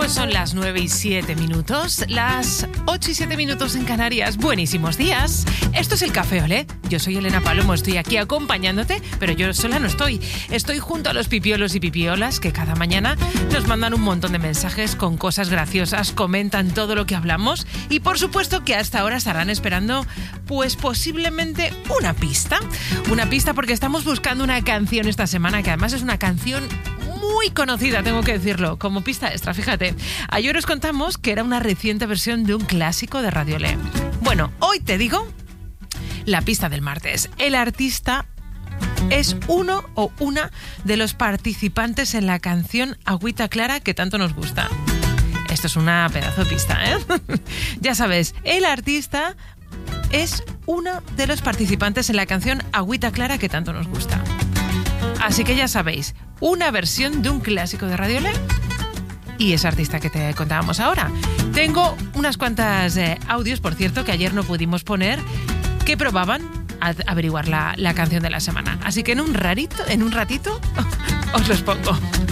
Pues son las 9:07, las 8:07 en Canarias. Buenísimos días. Esto es el Café Olé. Yo soy Elena Palomo, estoy aquí acompañándote, pero yo sola no estoy. Estoy junto a los pipiolos y pipiolas que cada mañana nos mandan un montón de mensajes con cosas graciosas, comentan todo lo que hablamos y por supuesto que hasta ahora estarán esperando pues posiblemente una pista. Una pista porque estamos buscando una canción esta semana que además es una canción muy conocida, tengo que decirlo, como pista extra, fíjate. Ayer os contamos que era una reciente versión de un clásico de Radio Olé. Bueno, hoy te digo la pista del martes. El artista es uno o una de los participantes en la canción Agüita Clara que tanto nos gusta. Esto es una pedazo de pista, ¿eh? Ya sabes, el artista es uno de los participantes en la canción Agüita Clara que tanto nos gusta. Así que ya sabéis, una versión de un clásico de Radio Olé y ese artista que te contábamos ahora. Tengo unas cuantas audios, por cierto, que ayer no pudimos poner, que probaban a averiguar la canción de la semana. Así que en un ratito os los pongo.